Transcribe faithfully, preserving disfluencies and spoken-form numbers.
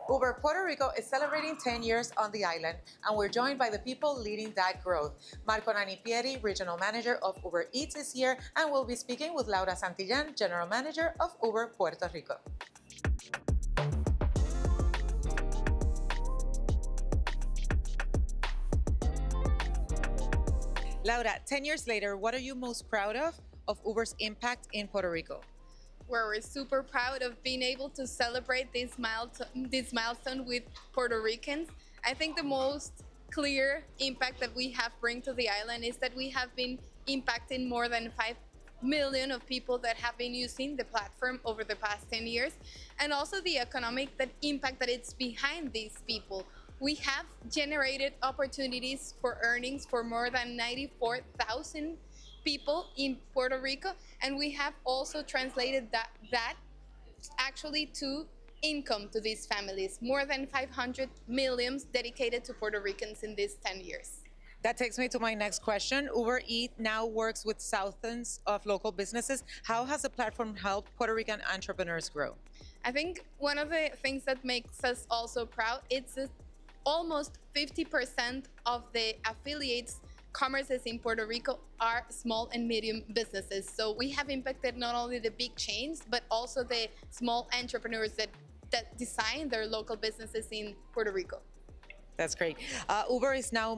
Uber Puerto Rico is celebrating ten years on the island, and we're joined by the people leading that growth. Marco Nani-Pieri, Regional Manager of Uber Eats, is here, and we'll be speaking with Laura Santillan, General Manager of Uber Puerto Rico. Laura, ten years later, what are you most proud of of Uber's impact in Puerto Rico? Where we're super proud of being able to celebrate this milestone, this milestone with Puerto Ricans. I think the most clear impact that we have bring to the island is that we have been impacting more than five million of people that have been using the platform over the past ten years, and also the economic that impact that it's behind these people. We have generated opportunities for earnings for more than ninety-four thousand people in Puerto Rico, and we have also translated that that actually to income to these families, more than five hundred millions dedicated to Puerto Ricans in these ten years. That takes me to my next question. Uber Eats now works with thousands of local businesses. How has the platform helped Puerto Rican entrepreneurs grow? I think one of the things that makes us also proud is that almost fifty percent of the affiliates commerces in Puerto Rico are small and medium businesses. So we have impacted not only the big chains, but also the small entrepreneurs that, that design their local businesses in Puerto Rico. That's great. Uh, Uber is now